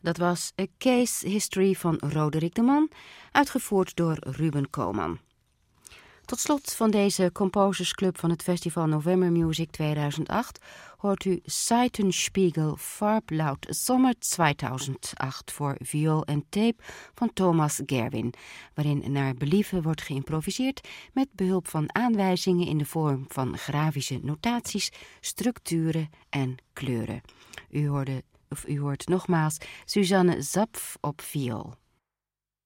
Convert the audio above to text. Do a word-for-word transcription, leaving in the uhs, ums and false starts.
Dat was A Case History van Roderick de Man, uitgevoerd door Ruben Koolman. Tot slot van deze Composers Club van het Festival November Music tweeduizend acht hoort u Seitenspiegel Farblaut Sommer tweeduizend acht voor viool en tape van Thomas Gerwin, waarin naar believen wordt geïmproviseerd met behulp van aanwijzingen in de vorm van grafische notaties, structuren en kleuren. U hoorde, of u hoort nogmaals Suzanne Zapf op viool.